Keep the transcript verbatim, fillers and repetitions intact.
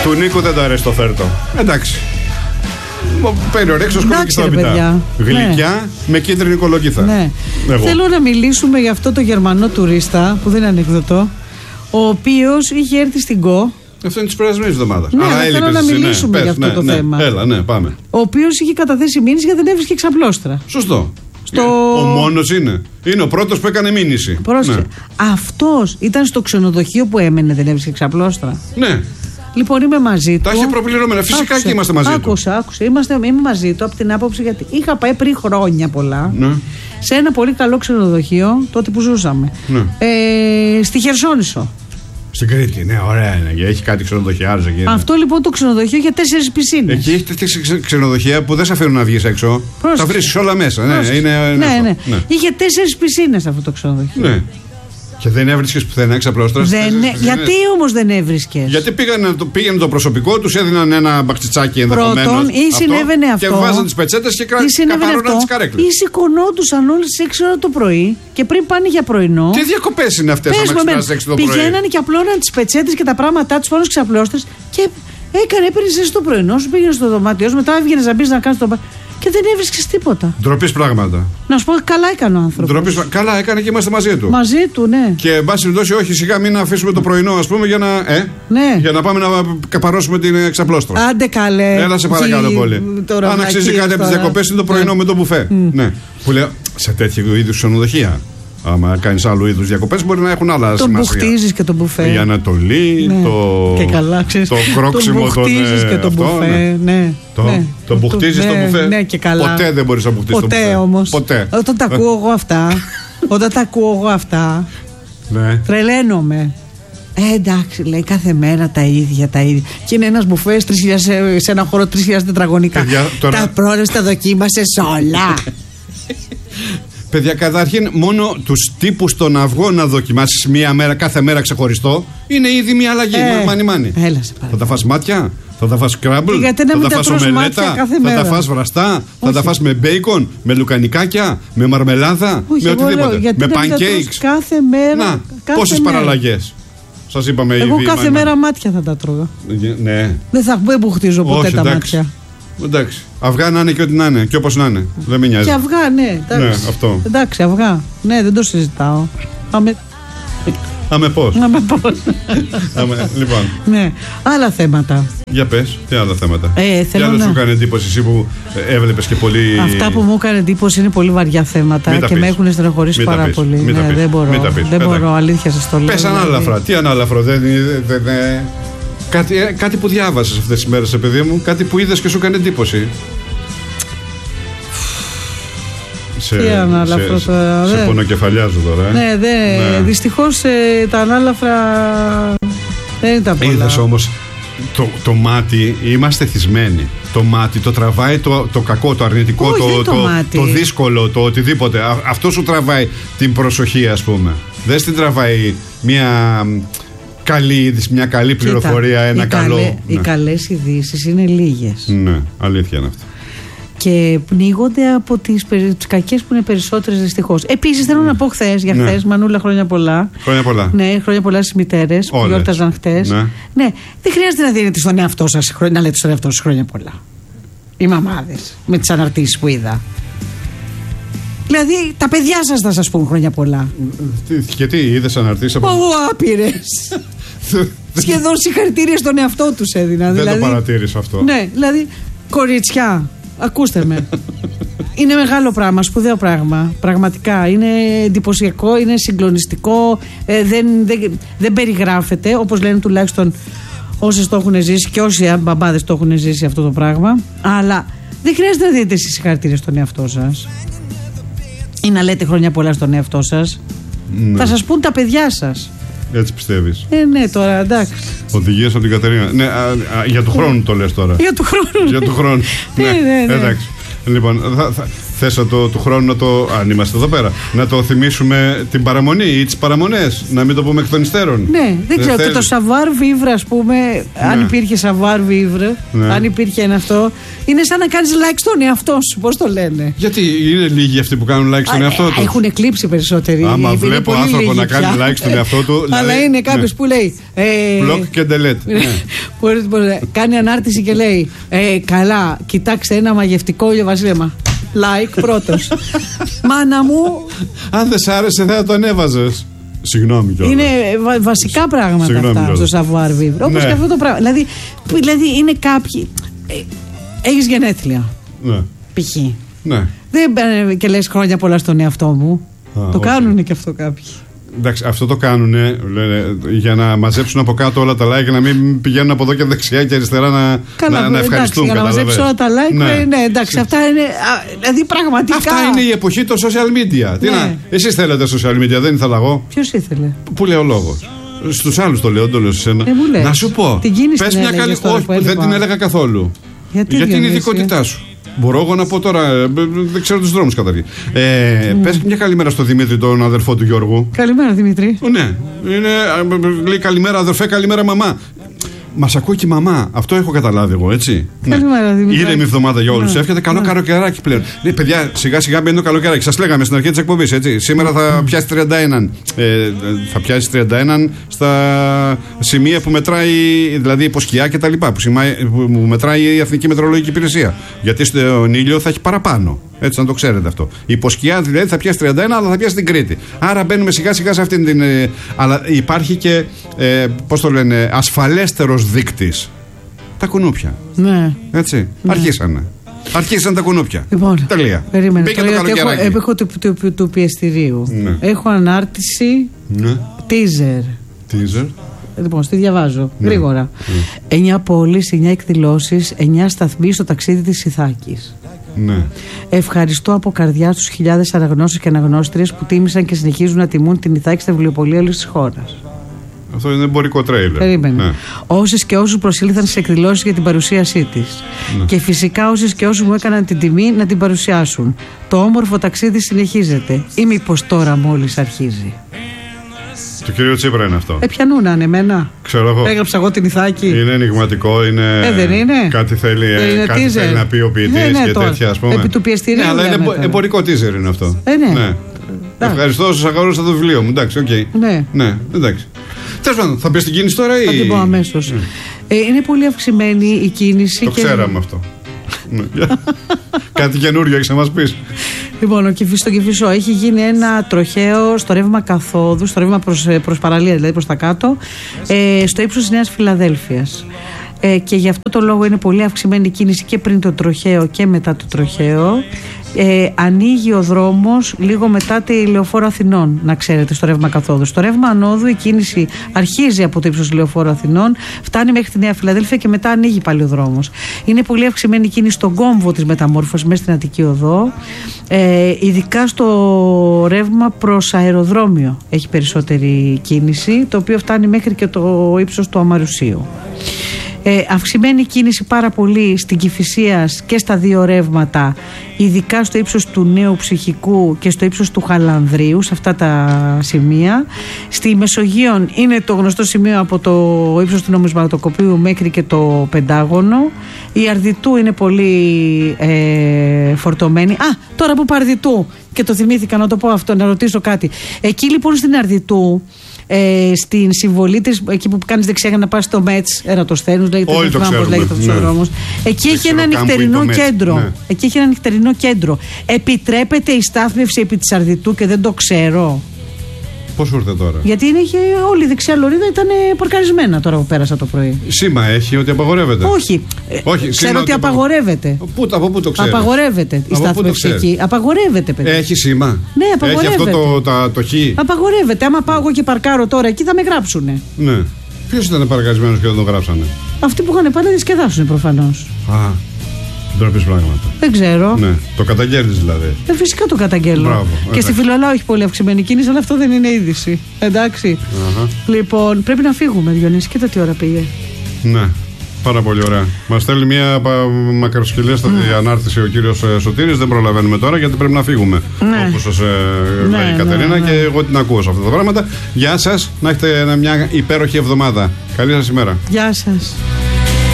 Του Νίκου δεν το αρέσει το φέρτο. Εντάξει. Παίρνει ωρέξο σκόλα και στραβιτά. Γλυκιά ναι. με κίτρινη κολοκύθα. Ναι. Θέλω να μιλήσουμε για αυτό το Γερμανό τουρίστα που δεν είναι ανεκδοτό, ο οποίος είχε έρθει στην ΚΟ. Αυτό είναι τη περασμένη εβδομάδα. Ναι, αλλά θέλω να μιλήσουμε ναι, για αυτό ναι, το ναι, θέμα. Έλα, ναι, πάμε. Ο οποίος είχε καταθέσει μήνυση γιατί δεν έβρισκε ξαπλώστρα. Σωστό. Στο... Ο μόνος είναι. Είναι ο πρώτος που έκανε μήνυση. Πρόσεχε. Ναι. Αυτός ήταν στο ξενοδοχείο που έμενε, δεν έβρισκε ξαπλώστρα. Ναι. Λοιπόν, είμαι μαζί του. Τα είχε προπληρωμένα. Φυσικά άκουσε, και είμαστε μαζί άκουσα, του. Άκουσα, άκουσα. Είμαστε, είμαι μαζί του από την άποψη γιατί είχα πάει πριν χρόνια πολλά ναι. σε ένα πολύ καλό ξενοδοχείο τότε που ζούσαμε. Ναι. Ε, στη Χερσόνησο. Στην Κρήτη, ναι, ωραία είναι. Έχει κάτι ξενοδοχιάρες εκεί. Ναι. Αυτό λοιπόν το ξενοδοχείο για τέσσερις πισίνες. Εκεί έχει τέτοια ξενοδοχεία που δεν σε αφήνουν να βγεις έξω. Πρόσεχε. Τα βρίσκεις όλα μέσα. Ναι, είναι, είναι ναι, ναι. ναι. Είχε τέσσερις πισίνες αυτό το ξενοδοχείο. Ναι. Και δεν έβρισκες πουθενά ξαπλώστρα. Γιατί όμως δεν έβρισκες? Γιατί πήγανε το, πήγαινε το προσωπικό τους, έδιναν ένα μπαχτσιτσάκι ενδεχομένως. Πρώτον, ή συνέβαινε αυτό. Και βάζαν τις πετσέτες και καπαρώναν τις καρέκλες. Ή σηκωνόντουσαν όλες τις έξι ώρα το πρωί και πριν πάνε για πρωινό. Τι διακοπές είναι αυτές να ξυπνάς έξι το πρωί? Πηγαίνανε και απλώναν τις πετσέτες και τα πράγματά τους πάνω στις ξαπλώστρες και έκανε, έπαιρνες εσύ το πρωινό σου, πήγαινε στο δωμάτιό σου, μετά έβγαινες να μπεις να κάνεις το. Και δεν έβρισκες τίποτα. Ντροπής πράγματα. Να σου πω, καλά έκανε ο άνθρωπος. Ντροπής, καλά έκανε και είμαστε μαζί του. Μαζί του, ναι. Και εν πάση περιπτώσει, όχι, σιγά μην αφήσουμε το πρωινό, ας πούμε, για να, ε, ναι. για να πάμε να καπαρώσουμε την ξαπλώστρα. Άντε καλέ. Έλα σε παρακαλώ πολύ. Αν αξίζει κάτι από τις διακοπές είναι το πρωινό ναι. με το μπουφέ. Mm. Ναι. Που λέω, σε τέτοιου είδους ξενοδοχεία. Άμα κάνεις άλλου είδους διακοπές, μπορεί να έχουν άλλα τον σημασία. Τον μπουχτίζεις και τον μπουφέ. Η Ανατολή, ναι. το, και καλά, ξέρεις, το κρόξιμο τον μπουχτίζεις και τον μπουφέ. Ναι. Ναι. Το, ναι. το μπουχτίζεις ναι, το μπουφέ. Ναι, και καλά. Ποτέ δεν μπορείς να μπουχτίζεις το μπουφέ. Ποτέ όμως. Ποτέ. Όταν τα ακούω εγώ αυτά, όταν τα ακούω εγώ αυτά, ναι. τρελαίνομαι. Ε, εντάξει, λέει κάθε μέρα τα ίδια, τα ίδια. Και είναι ένας μπουφές σε ένα χώρο τρεις χιλιάδες τετραγωνικά. Παιδιά, τώρα... Τα πρώτα τα δοκίμασες όλα. Παιδιά, καταρχήν, μόνο τους τύπους των αυγών να δοκιμάσεις μία μέρα, κάθε μέρα ξεχωριστό, είναι ήδη μία αλλαγή. Ε, μάνι, μάνι. Έλα, σε θα τα φας μάτια, θα τα φας σκράμπλ, θα τα φας ομελέτα, θα τα φας βραστά, όχι. θα τα φας με μπέικον, με λουκανικάκια, με μαρμελάδα, όχι, με οτιδήποτε. Λέω, με pancakes. Κάθε μέρα. Να, πόσες παραλλαγές. Σας είπαμε Εγώ ήδη. κάθε μέρα μάτια θα τα τρώγα. Ναι. Δεν θα μπουχτίζω ποτέ όχι, τα εντάξει. μάτια. Εντάξει. Αυγά να είναι και ό,τι να είναι. Και όπως να είναι. Δεν με νοιάζει. Και αυγά, ναι. Εντάξει. Ναι, αυτό. Εντάξει, αυγά. Ναι, δεν το συζητάω. Αμε, Αμε πώς. Αμε πώς. Αμε, λοιπόν. Ναι. Άλλα θέματα. Για πες, τι άλλα θέματα. Ε, τι άλλο να... σου έκανε εντύπωση εσύ που έβλεπες και πολύ. Αυτά που μου έκανε εντύπωση είναι πολύ βαριά θέματα και με έχουν στενοχωρήσει πάρα πεις. πολύ. Μην ναι, δεν μπορώ. Δεν μπορώ, αλήθεια σας το λέω. Πες ανάλαφρα. Τι ανάλαφρο, δεν είναι. Κάτι, κάτι που διάβασες αυτές τις μέρες, παιδί μου, κάτι που είδες και σου έκανε εντύπωση. Σε, τι ανάλαφρο σε, τώρα. Σε, σε πονοκεφαλιάζω τώρα. Ε. Ναι, δε, ναι. Δυστυχώς ε, τα ανάλαφρα δεν ήταν πολλά. Είδες όμως το, το μάτι, είμαστε θυσμένοι. Το μάτι το τραβάει το, το κακό, το αρνητικό, όχι, το, το, το, το δύσκολο, το οτιδήποτε. Α, αυτό σου τραβάει την προσοχή, ας πούμε. Δεν στην τραβάει μια... καλή, μια καλή πληροφορία, κοίτα, ένα οι καλό. Καλέ, ναι. Οι καλές ειδήσεις είναι λίγες. Ναι, αλήθεια είναι αυτό. Και πνίγονται από τις, τις κακές που είναι περισσότερες δυστυχώς. Επίσης θέλω να πω χθες, για χθες, ναι. Μανούλα, χρόνια πολλά. Χρόνια πολλά. Ναι, χρόνια πολλά στις μητέρες που γιόρταζαν χθες. Ναι. ναι, δεν χρειάζεται να δίνετε στον εαυτό σας, να λέτε στον εαυτό σας χρόνια πολλά. Οι μαμάδες, με τις αναρτήσεις που είδα. Δηλαδή τα παιδιά σας θα σας πούν χρόνια πολλά. Και τι, είδες αναρτήσεις από... Ω, άπειρες. Σχεδόν συγχαρητήρια στον εαυτό τους έδινα. Δεν δηλαδή, το παρατήρησα αυτό. Ναι, δηλαδή, κοριτσιά, ακούστε με. Είναι μεγάλο πράγμα, σπουδαίο πράγμα. Πραγματικά. Είναι εντυπωσιακό, είναι συγκλονιστικό. Ε, δεν, δεν, δεν περιγράφεται, όπως λένε τουλάχιστον όσες το έχουν ζήσει και όσοι μπαμπάδες το έχουν ζήσει αυτό το πράγμα. Αλλά δεν χρειάζεται να δείτε εσείς συγχαρητήρια στον εαυτό σας. Ή να λέτε χρόνια πολλά στον εαυτό σας. Ναι. Θα σας πούν τα παιδιά σας. Έτσι πιστεύεις? Ε, ναι, τώρα εντάξει. Οδηγίες από την Κατερίνα. Ναι, α, α, για του χρόνου το λες τώρα. Για του χρόνου. Για του χρόνου. ναι, ναι, ναι. Εντάξει. Λοιπόν, θα, θα, Θες να το, του χρόνου να το. Αν είμαστε εδώ πέρα, να το θυμίσουμε την παραμονή ή τις παραμονές, να μην το πούμε εκ των υστέρων. Ναι, δεν ξέρω. Και το savoir vivre, ας πούμε, ναι. αν υπήρχε savoir vivre, ναι. αν υπήρχε ένα αυτό, είναι σαν να κάνεις like στον εαυτό σου. Πώς το λένε. Γιατί είναι λίγοι αυτοί που κάνουν like στον εαυτό του. Έχουν εκλείψει περισσότεροι. Άμα βλέπω άνθρωπο να κάνει like στον εαυτό του. Αλλά είναι κάποιο που λέει. Block και delete. Κάνει ανάρτηση και λέει καλά, κοιτάξτε ένα μαγευτικό ηλιοβασίλεμα. Like πρώτος. Μάνα μου. Αν δεν σ' άρεσε θα το ανέβαζες. Συγγνώμη κιόλας. Είναι βα- βασικά πράγματα Συγγνώμη αυτά κιόλας. Στο savoir vivre. Όπως ναι. και αυτό το πράγμα. Δηλαδή, δηλαδή είναι κάποιοι. Ε, έχεις γενέθλια. Ναι. Π.χ. Ναι. Δεν μπαίνουν και λες χρόνια πολλά στον εαυτό μου. Α, το όχι. Κάνουν και αυτό κάποιοι. Εντάξει, αυτό το κάνουν για να μαζέψουν από κάτω όλα τα like και να μην πηγαίνουν από εδώ και δεξιά και αριστερά να, Καλά, να, να ευχαριστούν. Εντάξει, για να μαζέψουν όλα τα like, ναι, ναι εντάξει, αυτά είναι. Δηλαδή πραγματικά. Αυτά είναι η εποχή των social media. Τι ναι. να, εσείς θέλετε social media, δεν ήθελα εγώ. Ποιος ήθελε. Πού λέει ο λόγος. Στους άλλους το λέω, το λέω σε σένα. Ε, να σου πω. Την κίνηση πες μια καλή. Όχι, δεν την έλεγα καθόλου. Γιατί, Γιατί είναι η ειδικότητά σου. Μπορώ εγώ να πω τώρα, δεν ξέρω τους δρόμους καταρχήν. Ε, mm. Πες μια καλημέρα στο Δημήτρη, τον αδερφό του Γιώργου. Καλημέρα Δημήτρη. Ναι, είναι, λέει καλημέρα αδερφέ, καλημέρα μαμά. Μας ακούει και η μαμά. Αυτό έχω καταλάβει εγώ, έτσι. Καλημέρα, Δημήτρη. Ήρεμη εβδομάδα για όλους. Εύχεται καλό καλοκαιράκι πλέον. Λέει, παιδιά, σιγά σιγά μπαίνει το καλοκαιράκι. Σας λέγαμε στην αρχή της εκπομπής, έτσι. Σήμερα θα πιάσει τριάντα ένα. Ε, θα πιάσει τριάντα ένα στα σημεία που μετράει, δηλαδή υποσκιά και τα λοιπά. Που, σημάει, που μετράει η Εθνική Μετεωρολογική Υπηρεσία. Γιατί στον ήλιο θα έχει παραπάνω. Έτσι, να το ξέρετε αυτό. Η υποσκιά δηλαδή θα πιάσει τριάντα ένα, αλλά θα πιάσει την Κρήτη. Άρα μπαίνουμε σιγά σιγά σε αυτήν την. Ε, αλλά υπάρχει και, ε, πώς το λένε, ασφαλέστερος δείκτης. Τα κουνούπια. Ναι. Έτσι. Ναι. Αρχίσανε. Αρχίσαν τα κουνούπια. Λοιπόν, τελεία. Περίμενε. Μπήκε το καλοκαιράκι. Έχω, έχω του, του, του, του πιεστηρίου. Ναι. Έχω ανάρτηση. Ναι. Teaser. Teaser. Λοιπόν, στη διαβάζω. Ναι. Γρήγορα. Ναι. εννιά πόλεις, εννιά εκδηλώσεις, εννιά σταθμοί στο ταξίδι της Ιθάκης. Ναι. Ευχαριστώ από καρδιά στους χιλιάδες αναγνώστες και αναγνώστριες που τίμησαν και συνεχίζουν να τιμούν την Ιθάκη στα βιβλιοπωλεία όλης της χώρας. Αυτό είναι εμπορικό τρέιλερ. Περίμενε. Ναι. Όσες και όσους προσήλθαν σε εκδηλώσεις για την παρουσίασή της. Ναι. Και φυσικά όσες και όσους μου έκαναν την τιμή να την παρουσιάσουν. Το όμορφο ταξίδι συνεχίζεται. Ή μήπως τώρα μόλις αρχίζει. Του κυρίου Τσίπρα είναι αυτό. Ε, πιανού να είναι εμένα. Ξέρω εγώ. Έγραψα εγώ την Ιθάκη. Είναι ενηγματικό, είναι. Ε, δεν είναι. Κάτι θέλει, ε, κάτι θέλει να πει ο ποιητής ναι, ναι, και τώρα. Τέτοια, ας πούμε. Επί του πιεστηρίου. Ναι, αλλά είναι τώρα. Εμπορικό teaser είναι αυτό. Ε, ναι. ναι. Ευχαριστώ όσους αγόρασα το βιβλίο μου. Εντάξει, οκ. Okay. Ναι. ναι, εντάξει. Τέλος πάντων, θα πεις την κίνηση τώρα ή. Θα την πω αμέσως. Ναι. Ε, είναι πολύ αυξημένη η κίνηση. Το και... ξέραμε αυτό. Κάτι καινούριο έχεις να μας πεις. Λοιπόν, στο Κηφισό έχει γίνει ένα τροχαίο στο ρεύμα καθόδου, στο ρεύμα προς, προς παραλία, δηλαδή προς τα κάτω, ε, στο ύψος της Νέας Φιλαδέλφειας. Ε, και γι' αυτό το λόγο είναι πολύ αυξημένη η κίνηση και πριν το τροχαίο και μετά το τροχαίο. Ε, ανοίγει ο δρόμος λίγο μετά τη Λεωφόρο Αθηνών, να ξέρετε, στο ρεύμα καθόδου. Στο ρεύμα ανόδου η κίνηση αρχίζει από το ύψος Λεωφόρο Αθηνών, φτάνει μέχρι τη Νέα Φιλαδέλφεια και μετά ανοίγει πάλι ο δρόμος. Είναι πολύ αυξημένη η κίνηση στον κόμβο της μεταμόρφωσης μέσα στην Αττική Οδό, ε, ειδικά στο ρεύμα προς αεροδρόμιο έχει περισσότερη κίνηση, το οποίο φτάνει μέχρι και το ύψος του Αμαρουσίου. Ε, αυξημένη κίνηση πάρα πολύ στην Κηφισίας και στα δύο ρεύματα, ειδικά στο ύψος του Νέου Ψυχικού και στο ύψος του Χαλανδρίου, σε αυτά τα σημεία. Στη Μεσογείον είναι το γνωστό σημείο από το ύψος του Νομισματοκοπείου μέχρι και το Πεντάγωνο. Η Αρδιτού είναι πολύ ε, φορτωμένη. Α, τώρα που είπα Αρδιτού και το θυμήθηκα να το πω αυτό, να ρωτήσω κάτι. Εκεί λοιπόν στην Αρδιτού, Ε, στην συμβολή της, εκεί που κάνεις δεξιά για να πας στο Μέτς, Ερατοσθένους, λέγεται, όλοι το ξέρουμε, λέγεται αυτός ναι. ο δρόμος. Εκεί έχει ένα νυχτερινό κέντρο. Ναι. Εκεί έχει ένα νυχτερινό κέντρο. Επιτρέπεται η στάθμευση επί της Αρδιτού και δεν το ξέρω. Πώς ήρθε τώρα? Γιατί είναι, είχε, όλη η δεξιά λωρίδα ήταν παρκαρισμένα τώρα που πέρασα το πρωί. Σήμα έχει ότι απαγορεύεται. Όχι. Όχι ξέρω ότι απαγορεύεται. Πού, από πού το ξέρεις? Απαγορεύεται η στάθμευση εκεί. Απαγορεύεται, παιδιά. Έχει σήμα. Ναι, απαγορεύεται. Έχει αυτό το, το, το χ. Απαγορεύεται. Άμα πάω εγώ και παρκάρω τώρα εκεί θα με γράψουνε. Ναι. Ποιος ήταν παρκαρισμένος και δεν τον γράψανε? Αυτοί που είχαν πάει να δισκεδάσουν προφανώς. Α. Δεν τροπείς πράγματα. Δεν ξέρω. Ναι. Το καταγγέλνεις δηλαδή. Ε, φυσικά το καταγγέλνω. Μπράβο, και στη Φιλολάου έχει πολύ αυξημένη κίνηση, αλλά αυτό δεν είναι είδηση. Εντάξει. Uh-huh. Λοιπόν, πρέπει να φύγουμε, Διονύση. Κοίτα τι ώρα πήγε. Ναι. Πάρα πολύ ωραία. Μας στέλνει μια μακροσκελέστατη mm. ανάρτηση ο κύριος Σωτήρης. Δεν προλαβαίνουμε τώρα γιατί πρέπει να φύγουμε. Ναι. Όπως σας ναι, λέει η Κατερίνα, ναι, ναι. Και εγώ την ακούω σε αυτά τα πράγματα. Γεια σας, να έχετε μια υπέροχη εβδομάδα. Καλή σας ημέρα. Γεια σας.